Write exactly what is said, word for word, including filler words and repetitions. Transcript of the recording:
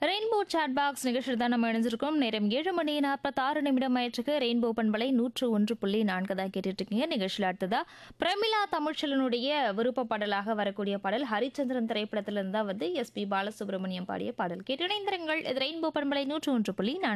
Rainbow chat box நிகழ்ச்சியில் தான் நம்ம இணைஞ்சிருக்கோம். நேரம் ஏழு மணி நாற்பத்தாறு நிமிடம் ஆயிற்றுக்கு. ரெயின்போ பண்பலை நூற்று ஒன்று புள்ளி நான்கு தான் கேட்டுட்டு இருக்கீங்க. நிகழ்ச்சியில் அடுத்ததா பிரமிளா தமிழ்ச்செல்வனுடைய விருப்ப பாடலாக வரக்கூடிய பாடல் ஹரிச்சந்திரன் திரைப்படத்திலிருந்து தான் வந்து எஸ் பி பாலசுப்ரமணியம் பாடிய பாடல் கேட்டு இணைந்திருங்கள். இது ரெயின்போ பண்பலை நூற்று ஒன்று புள்ளி நான்கு.